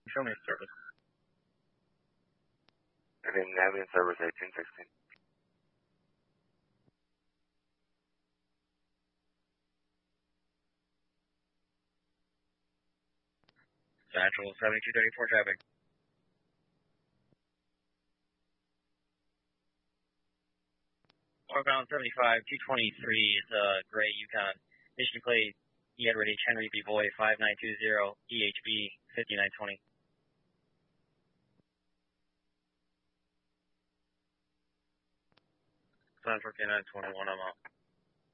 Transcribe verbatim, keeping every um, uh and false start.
Show me service. And then Navian service eighteen sixteen. Central seventy-two thirty-four traffic. Northbound seventy-five two twenty-three is a uh, gray Yukon. Mission plate E. Edward H. Henry B. Boy five nine two zero E H B fifty-nine twenty. Central K nine twenty-one, I'm out.